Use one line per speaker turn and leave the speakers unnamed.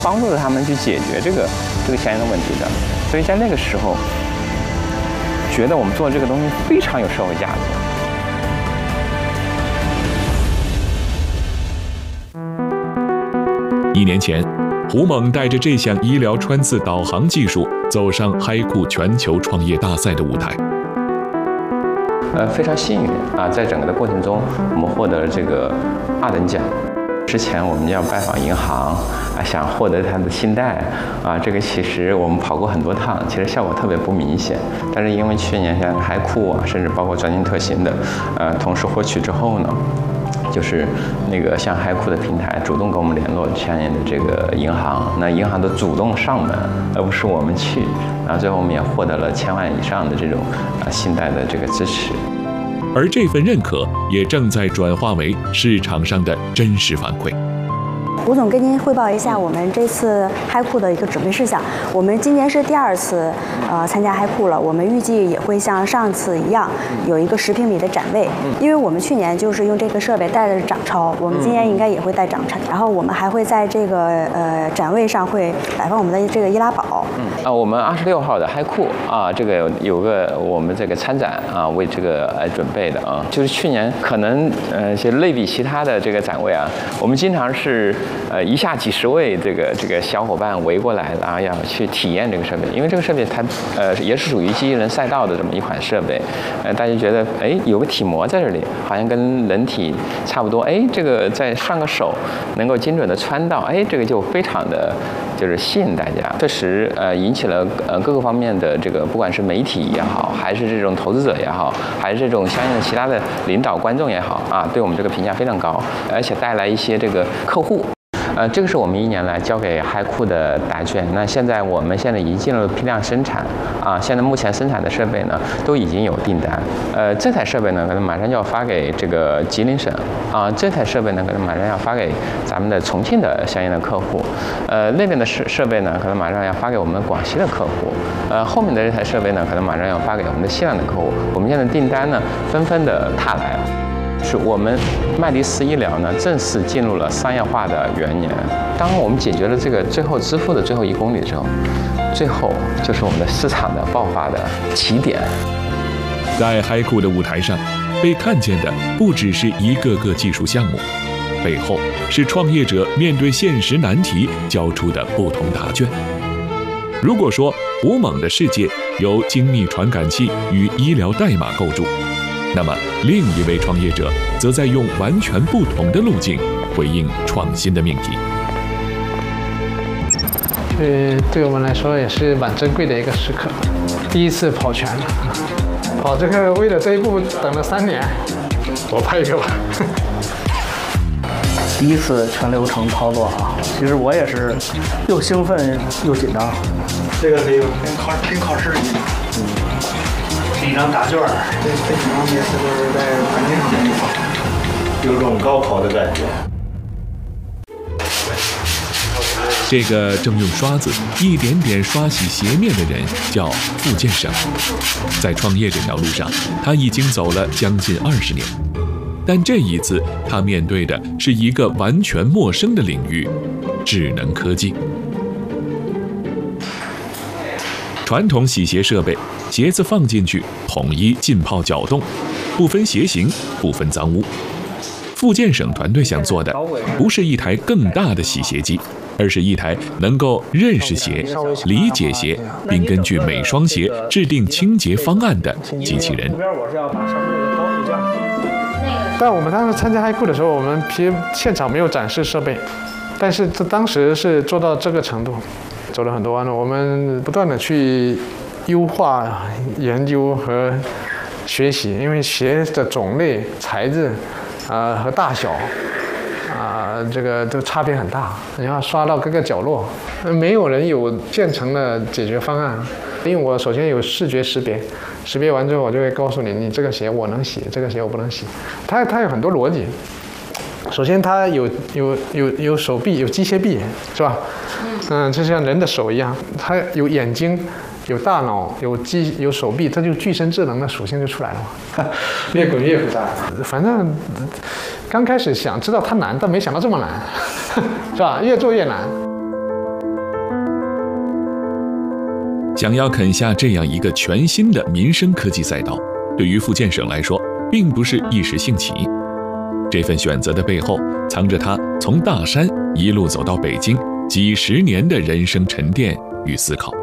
帮助着他们去解决这个相应的问题的。所以在那个时候，觉得我们做这个东西非常有社会价值。
1年前，胡猛带着这项医疗穿刺导航技术走上HiCool全球创业大赛的舞台。
非常幸运啊，在整个的过程中，我们获得了这个2等奖。之前我们要拜访银行啊，想获得它的信贷啊，这个其实我们跑过很多趟，其实效果特别不明显。但是因为去年像HiCool啊，甚至包括专精特新的，同时获取之后呢，就是那个像HiCool的平台主动跟我们联络相应的这个银行，那银行都主动上门，而不是我们去。然后最后我们也获得了1000万以上的这种信贷的这个支持。
而这份认可也正在转化为市场上的真实反馈。
胡总跟您汇报一下我们这次HiCool的一个准备事项。我们今年是第2次参加HiCool了，我们预计也会像上次一样有一个10平米的展位。因为我们去年就是用这个设备带的是涨超，我们今年应该也会带涨超。然后我们还会在这个展位上会摆放我们的这个易拉宝。
我们26号的HiCool啊，这个有个我们这个参展啊，为这个来准备的啊。就是去年可能就类比其他的这个展位啊，我们经常是一下几十位这个小伙伴围过来，然后要去体验这个设备，因为这个设备它也是属于机器人赛道的这么一款设备，大家觉得有个体模在这里，好像跟人体差不多，这个再上个手能够精准的穿到，这个就非常的就是吸引大家，确实引起了各个方面的这个不管是媒体也好，还是这种投资者也好，还是这种相应的其他的领导观众也好啊，对我们这个评价非常高，而且带来一些这个客户。这个是我们1年来交给HiCool的答卷。那我们现在已经进入了批量生产啊，现在目前生产的设备呢都已经有订单。这台设备呢可能马上就要发给这个吉林省啊，这台设备呢可能马上要发给咱们的重庆的相应的客户。那边的设备呢可能马上要发给我们广西的客户。后面的这台设备呢可能马上要发给我们的西南的客户。我们现在订单呢纷纷的踏来。是我们麦迪斯医疗呢正式进入了商业化的元年。当我们解决了这个最后支付的最后1公里之后，最后就是我们的市场的爆发的起点。
在HiCool的舞台上，被看见的不只是一个个技术项目，背后是创业者面对现实难题交出的不同答卷。如果说胡猛的世界由精密传感器与医疗代码构筑，那么另一位创业者则在用完全不同的路径回应创新的命题。
对我们来说也是蛮珍贵的一个时刻，第1次跑全了，跑这个为了这一步等了3年，我拍一个吧。
第1次全流程操作啊，其实我也是又兴奋又紧张。
这个得有跟考试一样。是一张答卷，这几张面试都是在环境里面跑，有种高考的感觉。
这个正用刷子一点点刷洗鞋面的人叫傅建省，在创业这条路上，他已经走了将近20年。但这一次，他面对的是一个完全陌生的领域——智能科技。传统洗鞋设备，鞋子放进去，统一浸泡搅动，不分鞋型，不分脏污。傅建省团队想做的，不是一台更大的洗鞋机，而是一台能够认识鞋、理解鞋，并根据每双鞋制定清洁方案的机器人。
但我们当时参加HiCool的时候，我们现场没有展示设备，但是当时是做到这个程度。走了很多弯路，我们不断的去优化、研究和学习，因为鞋的种类、材质，和大小，这个都差别很大，你要刷到各个角落，没有人有现成的解决方案。因为我首先有视觉识别，识别完之后我就会告诉你，你这个鞋我能洗，这个鞋我不能洗。它有很多逻辑。首先，它有手臂，有机械臂，是吧？就像人的手一样，它有眼睛，有大脑，有手臂，它就具身智能的属性就出来了嘛。越滚越复杂。反正刚开始想知道它难，但没想到这么难，是吧？越做越难。
想要啃下这样一个全新的民生科技赛道，对于福建省来说，并不是一时兴起。这份选择的背后，藏着他从大山一路走到北京几10年的人生沉淀与思考。